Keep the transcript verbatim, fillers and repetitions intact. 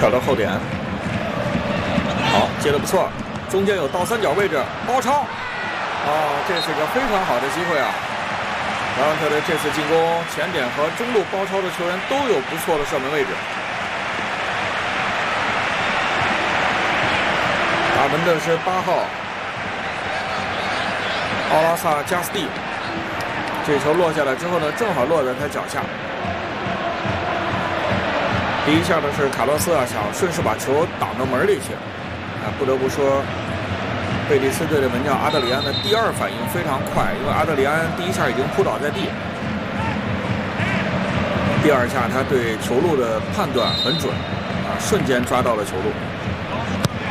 跳到后点，好，接的不错，中间有倒三角位置，包抄，啊，这是个非常好的机会啊！莱万特的这次进攻，前点和中路包抄的球员都有不错的射门位置。打门的是八号奥拉萨加斯蒂，这球落下来之后呢，正好落在他脚下。第一下呢是卡洛斯啊，想顺势把球挡到门里去，啊，不得不说，贝蒂斯队的门将阿德里安的第二反应非常快，因为阿德里安第一下已经扑倒在地，第二下他对球路的判断很准，啊，瞬间抓到了球路。